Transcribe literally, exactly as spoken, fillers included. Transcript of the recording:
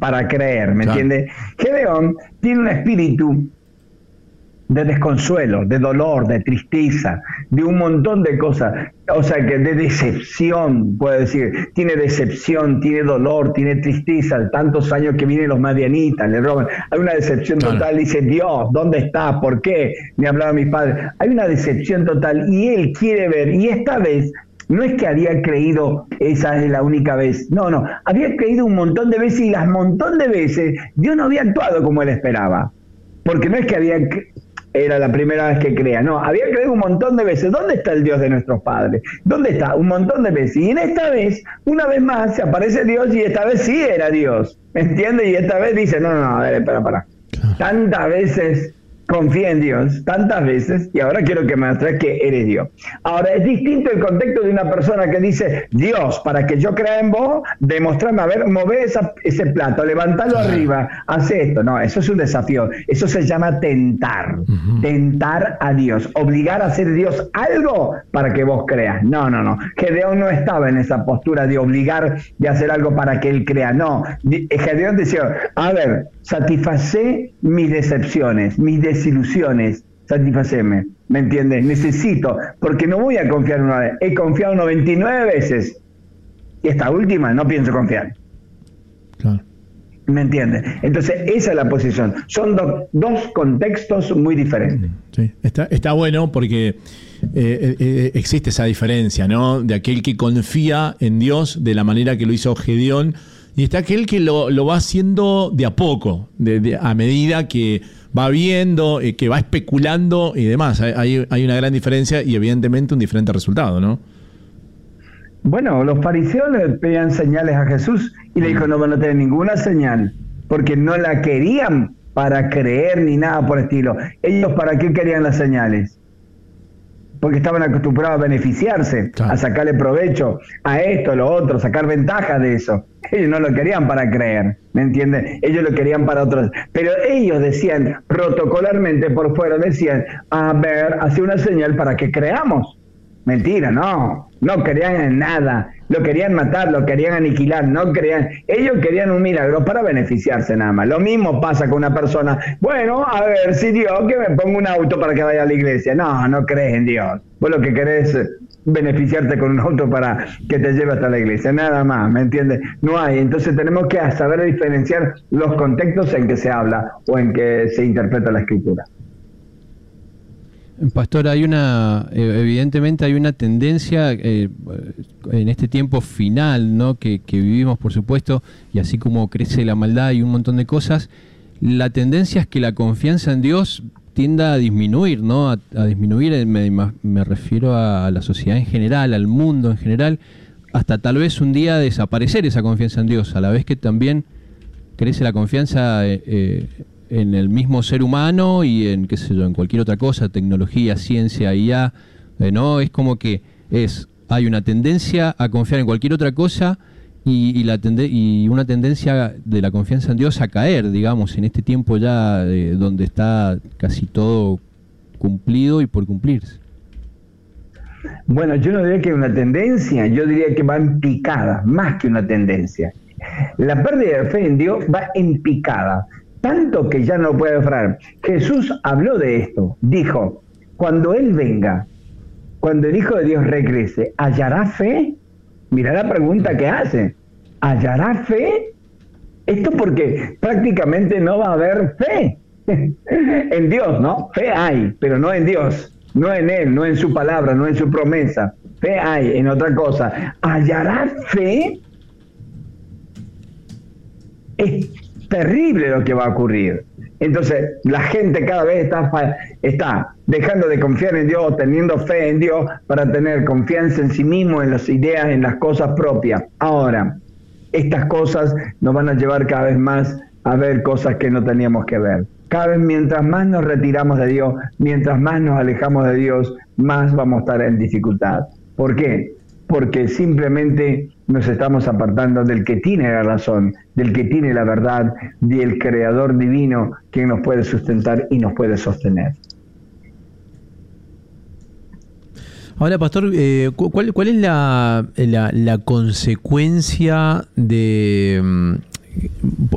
para creer, ¿me Claro. entiendes? Gedeón tiene un espíritu de desconsuelo, de dolor, de tristeza, de un montón de cosas, o sea que de decepción, puedo decir, tiene decepción, tiene dolor, tiene tristeza, tantos años que vienen los madianitas, le roban, hay una decepción Claro. total, dice, Dios, ¿dónde está? ¿Por qué? Me hablaban mis padres, hay una decepción total y él quiere ver, y esta vez no es que había creído esa es la única vez, no, no, había creído un montón de veces y las montón de veces Dios no había actuado como él esperaba, porque no es que había era la primera vez que crea, no, había creído un montón de veces. ¿Dónde está el Dios de nuestros padres? ¿Dónde está? Un montón de veces. Y en esta vez, una vez más, se aparece Dios y esta vez sí era Dios, ¿me entiendes? Y esta vez dice, no, no, no, a ver, espera, espera. Tantas veces confié en Dios, tantas veces, y ahora quiero que me muestres que eres Dios. Ahora, es distinto el contexto de una persona que dice, Dios, para que yo crea en vos, demostrame, a ver, mover esa, ese plato, levantalo Claro. arriba, hace esto. No, eso es un desafío. Eso se llama tentar. Ujú. Tentar a Dios. Obligar a hacer Dios algo para que vos creas. No, no, no. Gedeón no estaba en esa postura de obligar de hacer algo para que él crea. No. Gedeón decía, a ver, satisfacé mis decepciones, mis desilusiones, satisfaceme, ¿me entiendes? Necesito, porque no voy a confiar una vez, he confiado noventa y nueve veces, y esta última no pienso confiar. Claro. ¿Me entiendes? Entonces, esa es la posición. Son do, dos contextos muy diferentes. Sí, está, está bueno porque eh, eh, existe esa diferencia, ¿no? De aquel que confía en Dios de la manera que lo hizo Gedeón, y está aquel que lo, lo va haciendo de a poco, de, de, a medida que va viendo, eh, que va especulando y demás. Hay, hay una gran diferencia y evidentemente un diferente resultado, ¿no? Bueno, los fariseos le pedían señales a Jesús y le dijo, no van a tener ninguna señal, porque no la querían para creer ni nada por el estilo. Ellos, ¿para qué querían las señales? Porque estaban acostumbrados a beneficiarse, Claro. a sacarle provecho a esto, lo otro, sacar ventaja de eso. Ellos no lo querían para creer, ¿me entienden? Ellos lo querían para otros. Pero ellos decían, protocolarmente por fuera, decían, a ver, hace una señal para que creamos. Mentira, no, no creían en nada, lo querían matar, lo querían aniquilar, no creían, ellos querían un milagro para beneficiarse nada más. Lo mismo pasa con una persona, bueno, a ver, si Dios, que me ponga un auto para que vaya a la iglesia. No, no crees en Dios, vos lo que querés es beneficiarte con un auto para que te lleve hasta la iglesia, nada más, ¿me entiendes? No hay, entonces tenemos que saber diferenciar los contextos en que se habla o en que se interpreta la escritura. Pastor, hay una, evidentemente hay una tendencia eh, en este tiempo final, ¿no? que, que vivimos, por supuesto, y así como crece la maldad y un montón de cosas, la tendencia es que la confianza en Dios tienda a disminuir, ¿no? A, a disminuir, me, me refiero a la sociedad en general, al mundo en general, hasta tal vez un día desaparecer esa confianza en Dios, a la vez que también crece la confianza eh, eh, en el mismo ser humano y en, qué sé yo, en cualquier otra cosa, tecnología, ciencia, I A, eh, ¿no? Es como que es, hay una tendencia a confiar en cualquier otra cosa y, y, la tende y una tendencia de la confianza en Dios a caer, digamos, en este tiempo ya eh, donde está casi todo cumplido y por cumplirse. Bueno, yo no diría que es una tendencia, yo diría que va en picada, más que una tendencia. La pérdida de fe en Dios va en picada, tanto que ya no puede frenar. Jesús habló de esto, dijo, cuando Él venga, cuando el Hijo de Dios regrese, ¿hallará fe? Mirá la pregunta que hace, ¿hallará fe? Esto porque prácticamente no va a haber fe en Dios, ¿no? Fe hay, pero no en Dios, no en Él, no en su palabra, no en su promesa. Fe hay en otra cosa. ¿Hallará fe? Es terrible lo que va a ocurrir. Entonces, la gente cada vez está, está dejando de confiar en Dios, teniendo fe en Dios para tener confianza en sí mismo, en las ideas, en las cosas propias. Ahora, estas cosas nos van a llevar cada vez más a ver cosas que no teníamos que ver. Cada vez mientras más nos retiramos de Dios, mientras más nos alejamos de Dios, más vamos a estar en dificultad. ¿Por qué? Porque simplemente nos estamos apartando del que tiene la razón, del que tiene la verdad, del Creador divino, quien nos puede sustentar y nos puede sostener. Ahora, Pastor, eh, ¿cuál, ¿cuál es la, la, la consecuencia de...